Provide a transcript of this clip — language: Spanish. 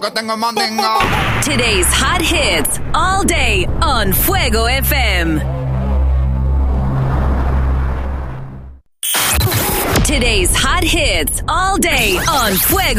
Que tengo mandinga. Today's hot hits all day on Fuego FM. Today's hot hits all day on Fuego